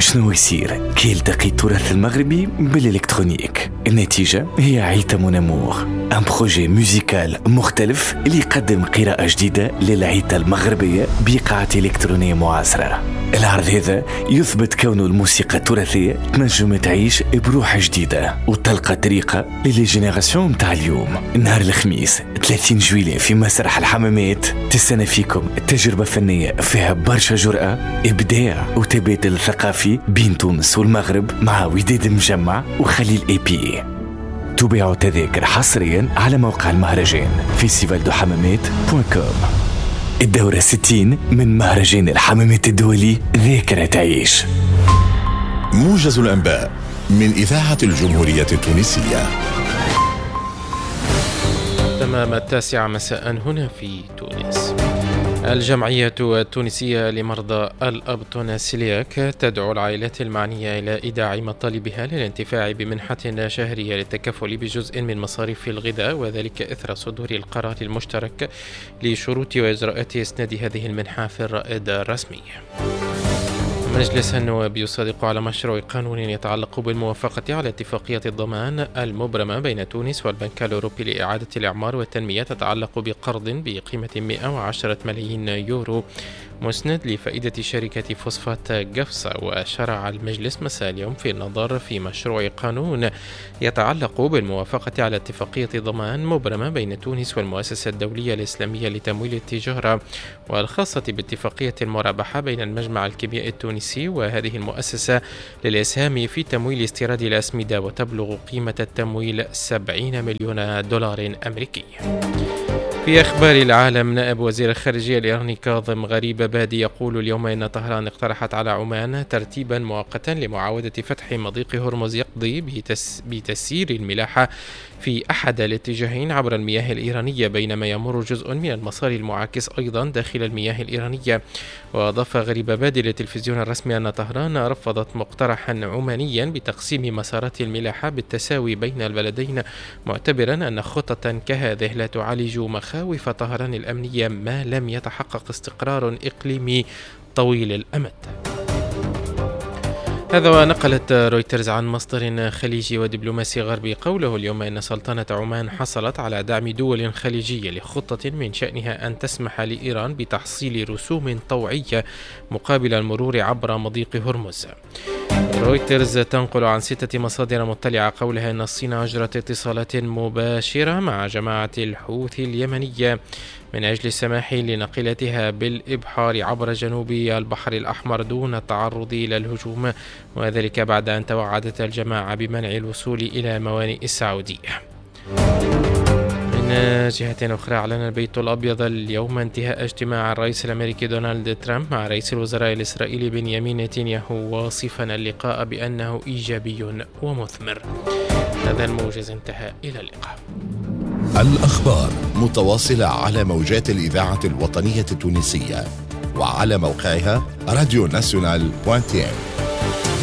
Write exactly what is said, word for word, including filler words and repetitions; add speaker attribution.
Speaker 1: شنو يصير كي يلتقي التراث المغربي بالإلكترونيك؟ النتيجة هي عيتا مون امور، ان بروجي موسيقال مختلف اللي يقدم قراءة جديدة للعيتا المغربية بإيقاعات إلكترونية معاصرة. العرض هذا يثبت كونه الموسيقى التراثية تنجم تعيش بروح جديدة وتلقى طريقة للجينيراسيون متاع اليوم. نهار الخميس ثلاثين جويلية في مسرح الحمامات تستنى فيكم تجربة فنية فيها برشا جرأة، إبداع وتبادل ثقافي بين تونس والمغرب مع وداد مجمع وخليل اي بي. تباعوا تذاكر حصريا على موقع المهرجان فيستيفال دو حمامات دوت كوم. الدورة ستين من مهرجان الحمامات الدولي ذاكرة تعيش.
Speaker 2: موجز الأنباء من إذاعة الجمهورية التونسية.
Speaker 3: تمام التاسعة مساء هنا في تونس. الجمعية التونسية لمرضى الأبطون سيلياك تدعو العائلات المعنية إلى إيداع مطالبها للانتفاع بمنحة شهرية للتكفل بجزء من مصاريف الغذاء، وذلك إثر صدور القرار المشترك لشروط وإجراءات إسناد هذه المنحة في الرائد الرسمي. مجلس النواب يصادق على مشروع قانون يتعلق بالموافقة على اتفاقية الضمان المبرمة بين تونس والبنك الأوروبي لإعادة الإعمار والتنمية تتعلق بقرض بقيمة مئة وعشرة ملايين يورو مسند لفائدة شركة فوسفات قفصة. وشرع المجلس مساء اليوم في النظر في مشروع قانون يتعلق بالموافقة على اتفاقية ضمان مبرمة بين تونس والمؤسسة الدولية الإسلامية لتمويل التجارة، والخاصة باتفاقية المرابحة بين المجمع الكيميائي التونسي وهذه المؤسسة للإسهام في تمويل استيراد الأسمدة، وتبلغ قيمة التمويل سبعين مليون دولار أمريكي. في أخبار العالم، نائب وزير الخارجية الإيراني كاظم غريب بادي يقول اليوم إن طهران اقترحت على عمان ترتيبا مؤقتا لمعاودة فتح مضيق هرمز يقضي بتس بتسيير الملاحة في أحد الاتجاهين عبر المياه الإيرانية، بينما يمر جزء من المسار المعاكس أيضا داخل المياه الإيرانية. وأضاف غريب بادي للتلفزيون الرسمي أن طهران رفضت مقترحا عمانيا بتقسيم مسارات الملاحة بالتساوي بين البلدين، معتبرا أن خطة كهذه لا تعالج مخاوف طهران الأمنية ما لم يتحقق استقرار إقليمي طويل الأمد. هذا ونقلت رويترز عن مصدر خليجي ودبلوماسي غربي قوله اليوم إن سلطنة عمان حصلت على دعم دول خليجية لخطة من شأنها أن تسمح لإيران بتحصيل رسوم طوعية مقابل المرور عبر مضيق هرمز. رويترز تنقل عن ستة مصادر مطلعة قولها أن الصين أجرت اتصالات مباشرة مع جماعة الحوثي اليمنية من أجل السماح لناقلتها بالإبحار عبر جنوب البحر الأحمر دون التعرض إلى الهجوم، وذلك بعد أن توعدت الجماعة بمنع الوصول إلى موانئ السعودية. من جهة أخرى، أعلن البيت الأبيض اليوم انتهاء اجتماع الرئيس الأمريكي دونالد ترامب مع رئيس الوزراء الإسرائيلي بنيامين نتنياهو، واصفا اللقاء بأنه إيجابي ومثمر. هذا الموجز انتهى، إلى اللقاء.
Speaker 2: الأخبار متواصلة على موجات الإذاعة الوطنية التونسية وعلى موقعها راديو ناسيونال دوت تي إم.